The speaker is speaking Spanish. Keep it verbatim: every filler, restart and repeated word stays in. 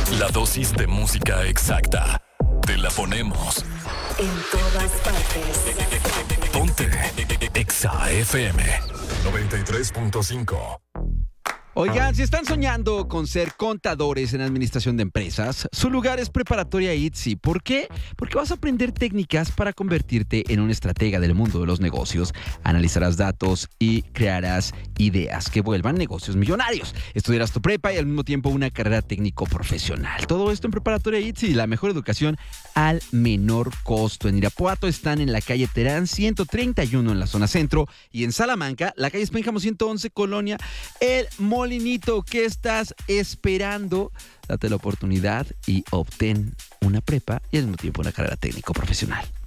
La dosis de música exacta. Te la ponemos. En todas partes. Ponte Exa F M noventa y tres punto cinco. Oigan, si están soñando con ser contadores en administración de empresas, su lugar es Preparatoria I T S I. ¿Por qué? Porque vas a aprender técnicas para convertirte en un estratega del mundo de los negocios. Analizarás datos y crearás ideas que vuelvan negocios millonarios. Estudiarás tu prepa y al mismo tiempo una carrera técnico profesional. Todo esto en Preparatoria I T S I, la mejor educación al menor costo. En Irapuato están en la calle Terán ciento treinta y uno en la zona centro y en Salamanca, la calle Espénjamo ciento once, Colonia El Molinito. ¿Qué estás esperando? Date la oportunidad y obtén una prepa y al mismo tiempo una carrera técnico profesional.